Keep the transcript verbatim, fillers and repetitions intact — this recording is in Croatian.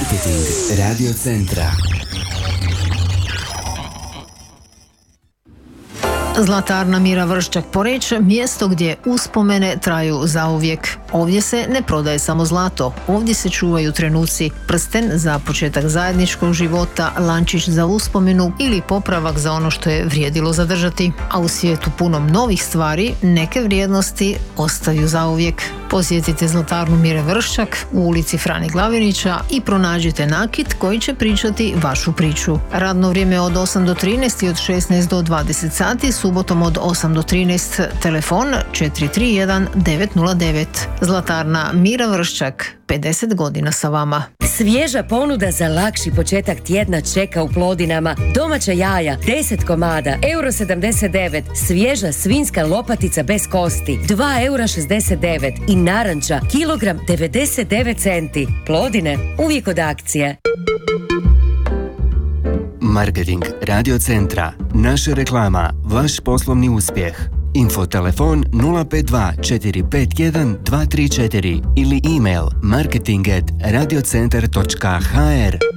Marketing Radio Centra. Zlatarna Mira Vrščak Poreč, mjesto gdje uspomene traju zauvijek. Ovdje se ne prodaje samo zlato, ovdje se čuvaju trenuci, prsten za početak zajedničkog života, lančić za uspomenu ili popravak za ono što je vrijedilo zadržati. A u svijetu punom novih stvari, neke vrijednosti ostaju zauvijek. Posjetite Zlatarnu Mire Vrščak u ulici Frani Glavinića i pronađite nakit koji će pričati vašu priču. Radno vrijeme od osam do trinaest i od šesnaest do dvadeset sati, subotom od osam do trinaest, telefon četiri tri jedan devet nula devet. Zlatarna Mira Vrščak, pedeset godina sa vama. Svježa ponuda za lakši početak tjedna čeka u Plodinama. Domaća jaja, deset komada, euro sedamdeset devet. Svježa svinjska lopatica bez kosti, dva eura šezdeset devet. I naranča, kilogram devedeset devet centi. Plodine, uvijek od akcije. Marketing Radio Centra. Naša reklama, vaš poslovni uspjeh. Info telefon nula pet dva četiri pet jedan dva tri četiri ili email marketing at radiocentar točka h r.